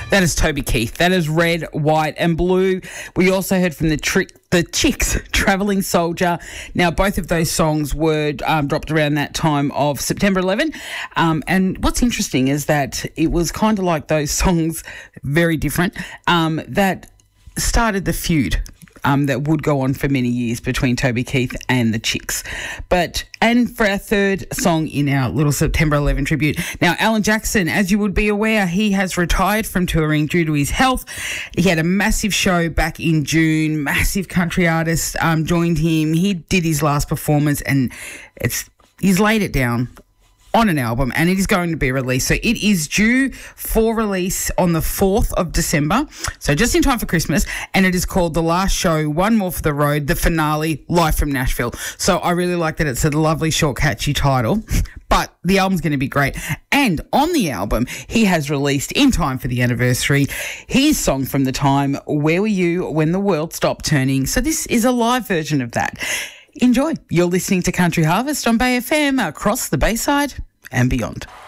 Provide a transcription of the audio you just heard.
That is Toby Keith. That is Red, White and Blue. We also heard from the Chicks, Travelling Soldier. Now, both of those songs were dropped around that time of September 11. And what's interesting is that it was kind of like those songs, very different, that started the feud. That would go on for many years between Toby Keith and the Chicks. And for our third song in our little September 11 tribute. Now, Alan Jackson, as you would be aware, he has retired from touring due to his health. He had a massive show back in June. Massive country artist joined him. He did his last performance and he's laid it down on an album, and it is going to be released. So it is due for release on the 4th of December, so just in time for Christmas, and it is called The Last Show, One More for the Road, the finale, live from Nashville. So I really like that it's a lovely, short, catchy title, but the album's going to be great. And on the album, he has released, in time for the anniversary, his song from the time, Where Were You When the World Stopped Turning? So this is a live version of that. Enjoy. You're listening to Country Harvest on Bay FM, across the Bayside and beyond.